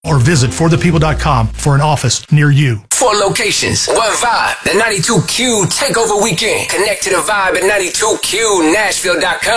or visit forthepeople.com for an office near you. 4 locations, 1 vibe. The 92Q Takeover Weekend. Connect to the vibe at 92QNashville.com.